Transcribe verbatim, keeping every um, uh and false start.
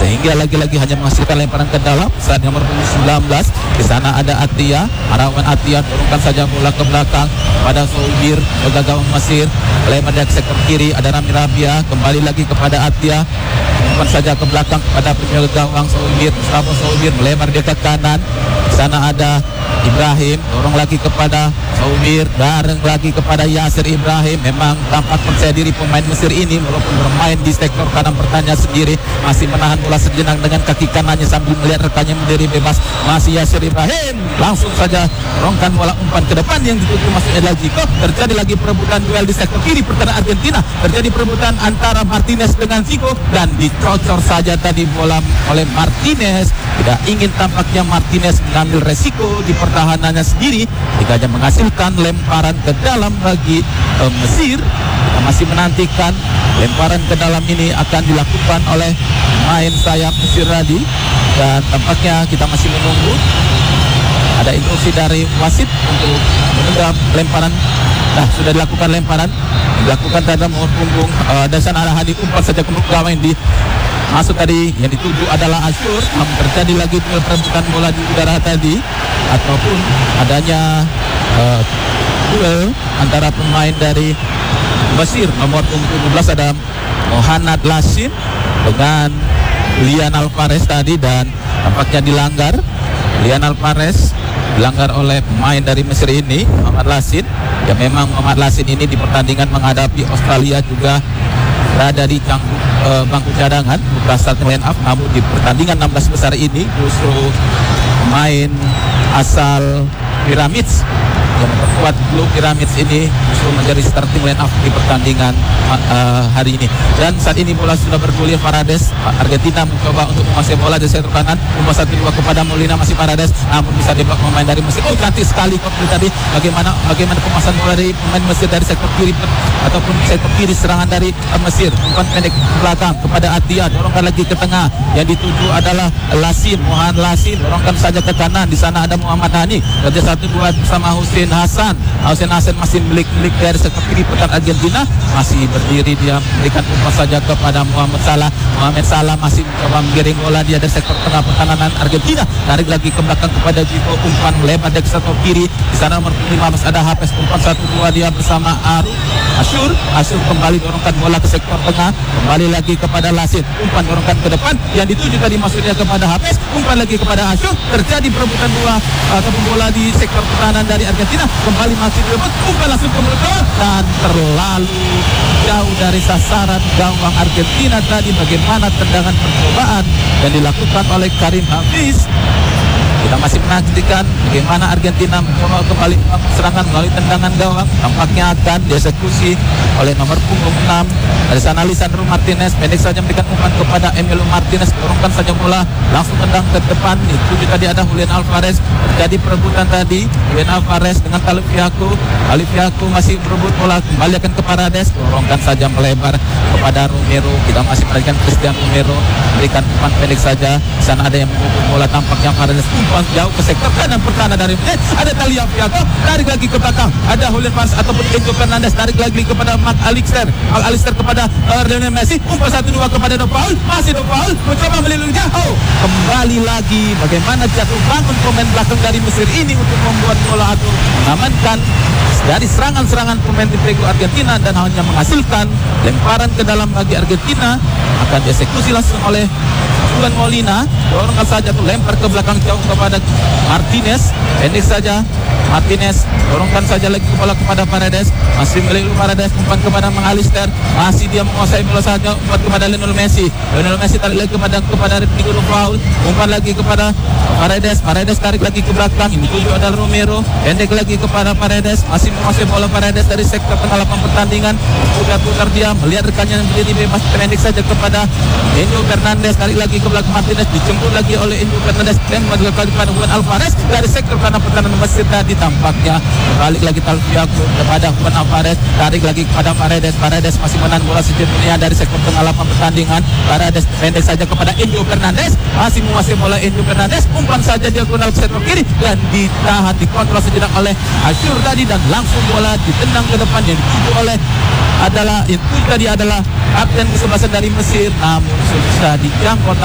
sehingga lagi-lagi hanya menghasilkan lemparan ke dalam. Saat nomor sembilan belas di sana ada Atia, Arawan Atia turunkan saja bola ke belakang pada Soubir, jaga gawang Mesir, lempar dari sektor kiri ada Rami Rabia, kembali lagi kepada Atia, turunkan saja ke belakang kepada penjaga gawang Soubir, Mustafa Soubir melebar dia ke kanan. Di sana ada Ibrahim, dorong lagi kepada Soubir, bareng lagi kepada Yasir Ibrahim. Memang tampak percaya diri pemain Mesir ini, walaupun bermain di sektor kanan pertanyaan sendiri, masih menahan bola sejenak dengan kaki kanannya sambil melihat rekannya berdiri bebas. Masih Yasir Ibrahim, langsung saja dorongkan bola umpan ke depan yang dituju masuk Edal Zico. Terjadi lagi perebutan duel di sektor kiri pertahanan Argentina, terjadi perebutan antara Martinez dengan Zico dan dicocor saja tadi bola oleh Martinez. Tidak ingin tampaknya Martinez mengambil resiko di pertahanannya sendiri, jika hanya menghasilkan lemparan ke dalam bagi uh, Mesir. Kita masih menantikan lemparan ke dalam ini akan dilakukan oleh main sayap Mesir tadi, dan tampaknya kita masih menunggu ada instruksi dari wasit untuk menunda lemparan. Nah, sudah dilakukan lemparan, dilakukan dalam punggung uh, dan sana ada Hadi umpan saja ke gawang di masuk tadi, yang dituju adalah Asyur. Namun terjadi lagi perebutan bola di udara tadi, ataupun adanya uh, duel antara pemain dari Mesir. Nomor tujuh belas ada Mohanad Lassin dengan Lian Alvarez tadi, dan tampaknya dilanggar. Lian Alvarez dilanggar oleh pemain dari Mesir ini, Mohanad Lassin. Ya, memang Mohanad Lassin ini di pertandingan menghadapi Australia juga berada di cangkuk e, bangku cadangan berdasarkan line up, namun di pertandingan enam belas besar ini justru pemain asal Pyramids yang memperkuat Blue Pyramids ini justru menjadi starting line up di pertandingan uh, hari ini. Dan saat ini bola sudah bergulir. Paredes, Argentina mencoba untuk menguasai bola dari sektor kanan, umpan satu dua kepada Molina, masih Paredes, namun bisa diblok pemain dari Mesir. Oh, cantik sekali kontrol tadi. Bagaimana bagaimana pemasan bola dari pemain Mesir dari sektor kiri ataupun sektor kiri serangan dari uh, Mesir. Umpan pendek ke belakang kepada Atia, dorongkan lagi ke tengah. Yang dituju adalah Lassin, Mohan Lassin, dorongkan saja ke kanan. Di sana ada Muhammad Hani, kerja satu dua bersama Hussein Hasan. Hussein Hasan masih milik-milik dari sektor kiri pertahanan Argentina, masih berdiri dia memberikan umpan saja kepada Muhammad Salah. Muhammad Salah masih mencoba menggiring bola dia dari sektor tengah pertahanan Argentina, tarik lagi ke belakang kepada Zico, umpan lebar dari sektor kiri. Di sana nomor lima belas ada Hafez, umpan satu dua dia bersama Aru Asyur. Asyur kembali dorongkan bola ke sektor tengah, kembali lagi kepada Lassin, umpan dorongkan ke depan, yang dituju tadi maksudnya kepada Hafez, umpan lagi kepada Asyur. Terjadi perebutan bola ataupun bola di sektor pertahanan dari Argentina, kembali masih direbut, umpan langsung ke mulut dan terlalu jauh dari sasaran gawang Argentina tadi. Bagaimana tendangan percobaan yang dilakukan oleh Karim Hafiz. Kita masih menantikan bagaimana Argentina mencoba kembali serangan melalui tendangan gawang. Tampaknya akan dieksekusi oleh nomor punggung enam. Dari sana Lisandro Martinez pendek saja memberikan umpan kepada Emilio Martinez, dorongkan saja bola langsung tendang ke depan. Itu tadi ada Julian Alvarez, terjadi perebutan tadi. Julian Alvarez dengan Tagliafico. Tagliafico masih berebut bola, kembali akan ke Paredes, dorongkan saja melebar kepada Romero. Kita masih perhatikan Cristian Romero memberikan umpan pendek saja. Di sana ada yang membobol bola, tampaknya Paredes umpan jauh ke sektor kanan pertahanan dari eh, ada Tagliafico, tarik lagi ke belakang, ada Julian Mars ataupun Enzo Fernandez, tarik lagi kepada Mark Alister, Al Alister kepada uh, Lionel Messi, umpan satu dua kepada De Paul, masih De Paul mencoba melindungi jauh, kembali lagi. Bagaimana jatuh bangun pemain belakang dari Mesir ini untuk membuat bola atau mengamankan dari serangan-serangan pemain tim Prego Argentina, dan hanya menghasilkan lemparan ke dalam bagi Argentina. Akan dieksekusi langsung oleh Juan Molina, dorongkan saja tuh lempar ke belakang jauh kepada Martinez, pendek saja Martinez, dorongkan saja lagi bola kepada Paredes, masih milik Paredes, umpan kepada Mang Alister, masih dia menguasai bola saja, umpan kepada Lionel Messi, Lionel Messi tarik lagi kepada kepada Rodrigo De Paul, umpan lagi kepada Paredes, Paredes tarik lagi ke belakang, ini tujuh adalah Romero, pendek lagi kepada Paredes, masih menguasai bola Paredes dari sektor tengah lapangan pertandingan, putar-putar dia melihat rekannya yang berdiri bebas, pendek saja kepada Enzo Fernandez, tarik lagi ke belakang Martinez, dijemput lagi oleh Enzo Fernandez, dan kembali kepada Juan Alvarez dari sektor kanan pertahanan Mesir tadi. Tampaknya balik lagi Tagliafico kepada Juan Alvarez, tarik lagi kepada Paredes, Paredes masih menahan bola sejenak dari sektor tengah lapangan pertandingan. Paredes pendek saja kepada Enzo Fernandez, masih menguasai bola Enzo Fernandez, umpan saja diagonal ke sektor kiri dan ditahan, dikontrol sejenak oleh Asyur tadi, dan langsung bola ditendang ke depan yang dituju oleh adalah itu tadi adalah kapten kesebelasan dari Mesir, namun susah dijangkau